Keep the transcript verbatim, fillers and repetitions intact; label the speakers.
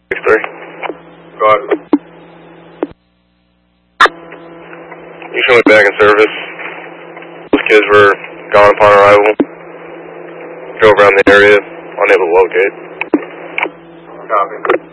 Speaker 1: six three.
Speaker 2: Roger.
Speaker 1: You should be back in service. Those kids were gone upon arrival. Drove around the area, unable to locate.
Speaker 2: Copy.